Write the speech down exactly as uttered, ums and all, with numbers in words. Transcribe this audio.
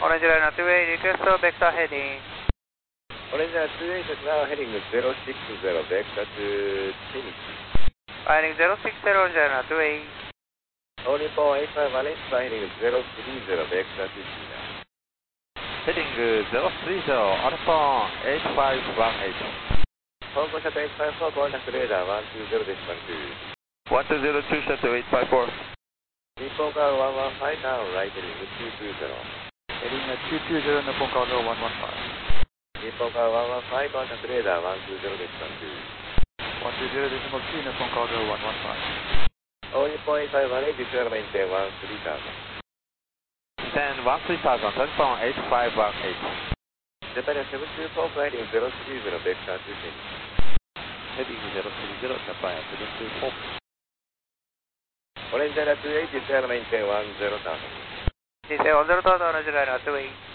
Orange Line at two eight, request to vector heading. Orange Line two eight is now heading zero six zero, vector to Phoenix. Flying zero six zero, Orange Line at two eight. Only four eight five one eight, heading zero three zero, vector to China. Heading zero three zero, Alpha eight five one eight. 香港社とエイトファイブフォー、コンタクトレーダーワンツーゼロです、ワンツー。 one two zero two shuttle eight five four. 日本からワンワンファイター、ライトリングツーツーゼロ。 Heading two two zero, Nippon Cargo one one five. 日本からワンワンファイ、コンタクトレーダーワンツーゼロです、ワンツー。 one two zero decimal two, Nippon Cargo one one five. 大日本エイトファイブワンエイト、実はメインテンワンスリーターズ。 Ten one three thousand, telephone eight five one eight. ジャパニアセブンツーフォー、フライディングゼロスリーゼロ、ベクターツーセン。 Heading zero three zero, Japan seven two four. オレンジライナーツーエイト、実はメインテンワンゼロターズ。 実際one zero thousand, Orange Line at two eight.